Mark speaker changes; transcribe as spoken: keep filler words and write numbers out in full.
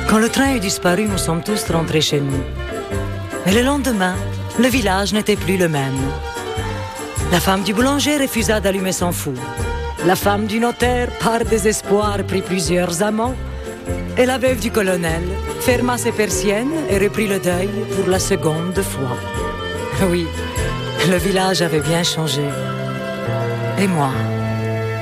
Speaker 1: Quand le train eut disparu, nous sommes tous rentrés chez nous. Mais le lendemain, le village n'était plus le même. La femme du boulanger refusa d'allumer son four. La femme du notaire, par désespoir, prit plusieurs amants. Et la veuve du colonel ferma ses persiennes et reprit le deuil pour la seconde fois. Oui, le village avait bien changé. Et moi ?